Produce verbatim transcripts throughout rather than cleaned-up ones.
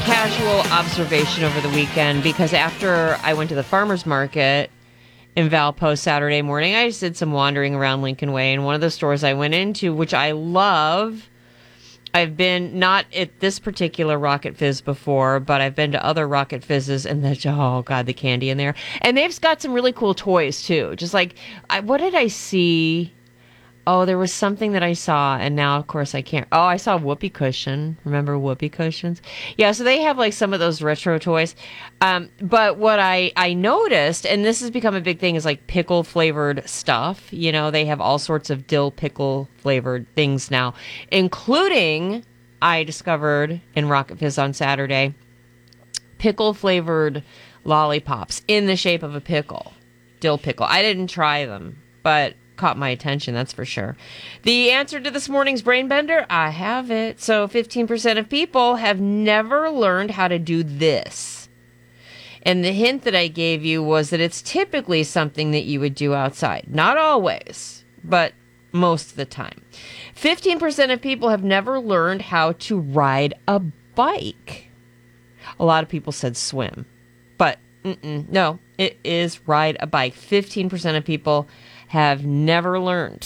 casual observation over the weekend because after I went to the farmer's market in Valpo Saturday morning, I just did some wandering around Lincoln Way, and one of the stores I went into, which I love, I've been not at this particular Rocket Fizz before, but I've been to other Rocket Fizzes, and the, oh god, the candy in there. And they've got some really cool toys too. Just like, I, what did I see? Oh, there was something that I saw, and now, of course, I can't. Oh, I saw Whoopee Cushion. Remember Whoopee Cushions? Yeah, so they have, like, some of those retro toys. Um, but what I, I noticed, and this has become a big thing, is, like, pickle-flavored stuff. You know, they have all sorts of dill pickle-flavored things now, including, I discovered in Rocket Fizz on Saturday, pickle-flavored lollipops in the shape of a pickle. Dill pickle. I didn't try them, but caught my attention, that's for sure. The answer to this morning's brain bender, I have it. So fifteen percent of people have never learned how to do this. And the hint that I gave you was that it's typically something that you would do outside. Not always, but most of the time. fifteen percent of people have never learned how to ride a bike. A lot of people said swim, but mm-mm, no, it is ride a bike. fifteen percent of people have never learned.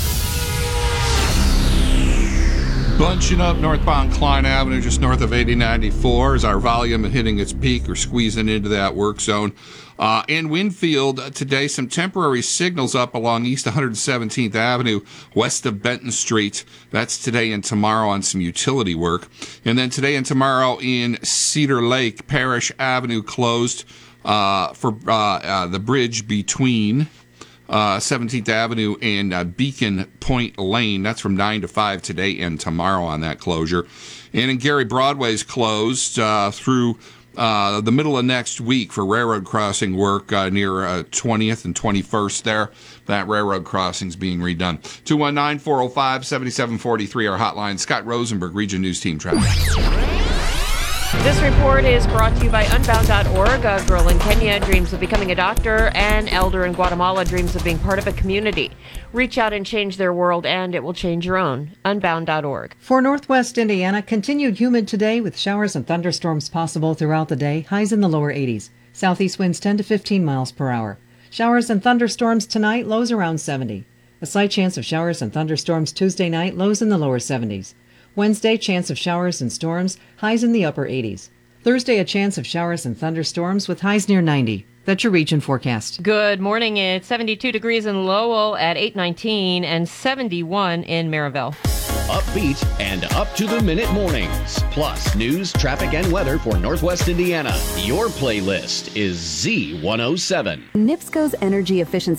Bunching up northbound Klein Avenue just north of eighty ninety-four as our volume hitting its peak or squeezing into that work zone. Uh, in Winfield today, some temporary signals up along East one hundred seventeenth Avenue, west of Benton Street. That's today and tomorrow on some utility work. And then today and tomorrow in Cedar Lake, Parish Avenue closed uh, for uh, uh, the bridge between Uh, seventeenth Avenue and uh, Beacon Point Lane. That's from nine to five today and tomorrow on that closure. And in Gary, Broadway's closed uh, through uh, the middle of next week for railroad crossing work uh, near uh, twentieth and twenty-first there. That railroad crossing's being redone. two one nine, four oh five, seven seven four three, our hotline. Scott Rosenberg, Region News Team Traffic. This report is brought to you by Unbound dot org. A girl in Kenya dreams of becoming a doctor. An elder in Guatemala dreams of being part of a community. Reach out and change their world, and it will change your own. Unbound dot org. For Northwest Indiana, continued humid today with showers and thunderstorms possible throughout the day. Highs in the lower eighties. Southeast winds ten to fifteen miles per hour. Showers and thunderstorms tonight, lows around seventy. A slight chance of showers and thunderstorms Tuesday night, lows in the lower seventies. Wednesday, chance of showers and storms, highs in the upper eighties. Thursday, a chance of showers and thunderstorms with highs near ninety. That's your region forecast. Good morning. It's seventy-two degrees in Lowell at eight nineteen and seventy-one in Maryville. Upbeat and up-to-the-minute mornings. Plus news, traffic, and weather for Northwest Indiana. Your playlist is Z one oh seven. NIPSCO's energy efficiency